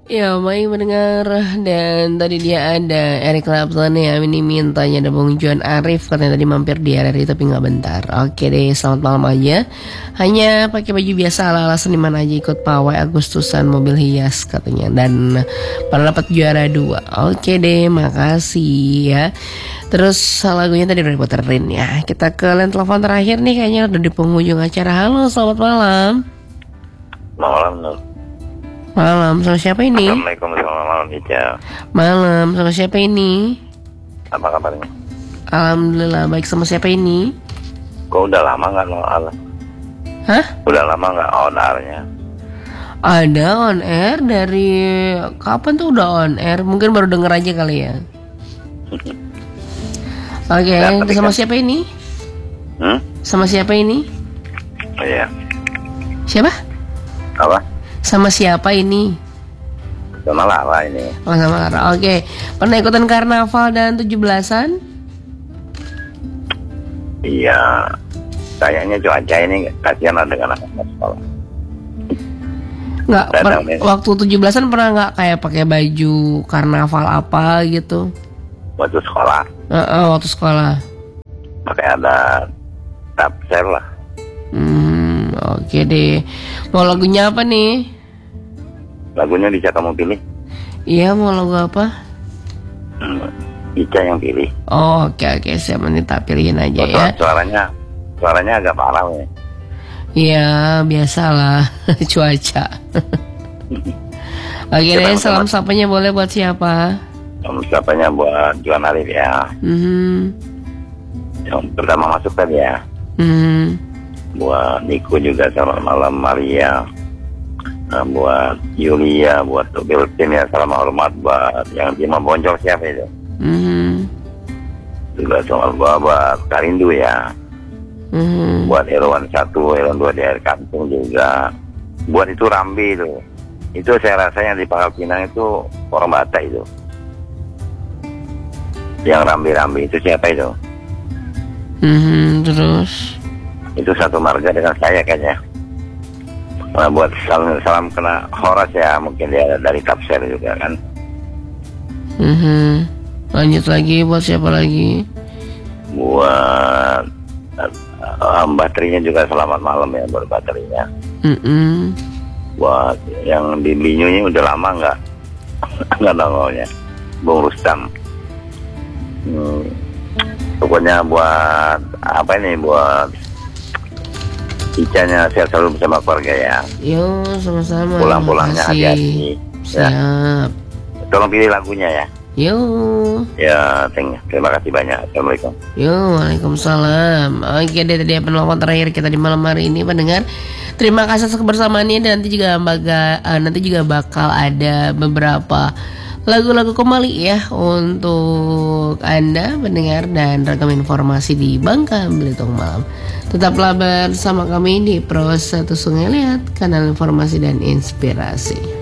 Ya, baik mendengar. Dan tadi dia ada Eric Clapton ya. Ini mintanya ada Bung Johan Arif. Katanya tadi mampir di RRI tapi gak bentar. Oke deh, selamat malam aja. Hanya pakai baju biasa ala-ala seniman aja, ikut pawai Agustusan mobil hias katanya. Dan pada dapat juara 2. Oke deh, makasih ya. Terus lagunya tadi udah diputerin ya. Kita ke line telepon terakhir nih, kayaknya udah di penghujung acara. Halo, selamat malam. Malam, Nur. Malam, sama siapa ini? Assalamualaikum, selamat malam, Ica. Malam, sama siapa ini? Apa kabarnya? Alhamdulillah, baik. Sama siapa ini? Kok udah lama nggak on? Hah? Udah lama nggak on airnya? Ada on air dari kapan tuh udah on air? Mungkin baru denger aja kali ya. Oke, sama siapa ini? Sama siapa ini? Oh iya. Siapa? Apa? Sama siapa ini? Sama Lara ini. Oh, sama Lara. Oke. Pernah ikutan karnaval dan 17-an? Iya. Kayaknya cuaca ini kasihan lah dengan anak-anak sekolah. Nggak, waktu 17-an pernah nggak kayak pakai baju karnaval apa gitu? Waktu sekolah? Waktu sekolah. Pakai ada tapser lah. Oke deh. Mau lagunya apa nih? Lagunya Ica kamu pilih? Iya, mau lagu apa? Ica yang pilih. Oh, oke, siap, nanti tak pilihin aja ya. Suaranya agak parah ya. Iya, biasalah cuaca. Oke deh, salam sapanya boleh buat siapa? Salam sapanya buat Johan Arif ya. Yang pertama masuk tadi ya. Buat Niko juga selamat malam, Maria. Buat Yulia, buat Belkin ya, salam hormat. Buat yang Bima Bonjol siapa itu? Juga selamat buat Karindu ya. Buat Erwan 1, Erwan 2 di air kampung juga. Buat itu Rambi itu. Itu saya rasa yang di Pangkal Pinang itu orang Batak itu. Yang Rambi-Rambi itu siapa itu? Terus? Itu satu marga dengan saya kayaknya. Buat salam kena Horas ya, mungkin dia dari Tapser juga kan. Lanjut lagi, buat siapa lagi? Buat baterainya juga selamat malam ya, buat baterainya. Buat yang di Binyu ini udah lama nggak nongolnya, Bung Rustam. Pokoknya buat apa ini, buat Icanya sehat selalu bersama keluarga ya. Yo, sama-sama. Pulang-pulangnya hati-hati. Siap. Ya. Tolong pilih lagunya ya. Yo. Ya, terima kasih banyak. Assalamualaikum. Yo, waalaikumsalam. Oke deh, tadi penelpon terakhir kita di malam hari ini, pendengar. Terima kasih atas kebersamaannya, dan nanti juga bakal ada beberapa lagu-lagu kembali ya untuk Anda pendengar dan rekam informasi di Bangka Belitung Malam. Tetaplah bersama kami di Pro 1 Sungai Liat, kanal informasi dan inspirasi.